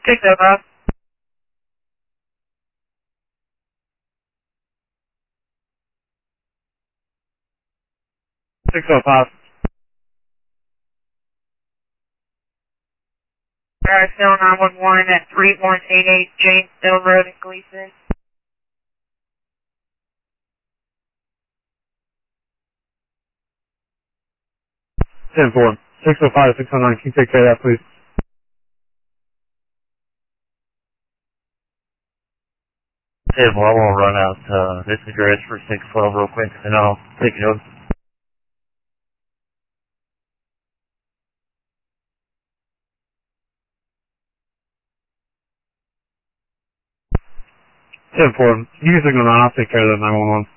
605. 605. Still 911 at 3188 Janesville Road in Gleason. 10-4. 605 609. Can you take care of that, please? Hey, well, I won't run out this address for 612 real quick, and I'll take it over. Ten four. You can signal 9. I'll take care of that 911.